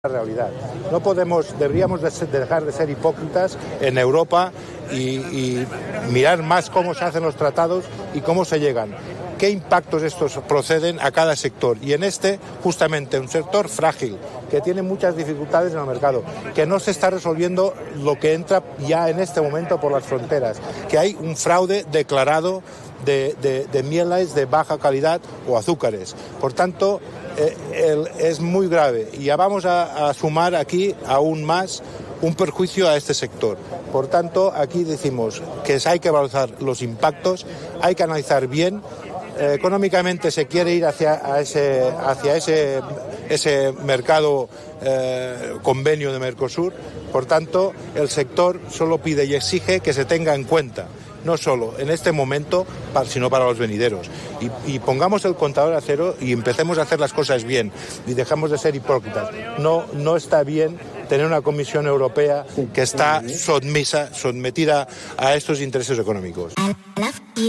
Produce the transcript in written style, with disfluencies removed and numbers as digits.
la realidad. Deberíamos dejar de ser hipócritas en Europa y mirar más cómo se hacen los tratados y cómo se llegan. ¿Qué impactos estos proceden a cada sector? Y en justamente, un sector frágil, que tiene muchas dificultades en el mercado, que no se está resolviendo lo que entra ya en este momento por las fronteras, que hay un fraude declarado de mieles de baja calidad o azúcares. Por tanto, es muy grave y ya vamos a sumar aquí aún más un perjuicio a este sector. Por tanto, aquí decimos que hay que evaluar los impactos, hay que analizar bien. Económicamente se quiere ir hacia ese mercado convenio de Mercosur. Por tanto, el sector solo pide y exige que se tenga en cuenta, no solo en este momento, sino para los venideros. Y pongamos el contador a cero y empecemos a hacer las cosas bien y dejamos de ser hipócritas. No está bien tener una Comisión Europea que está sometida a estos intereses económicos.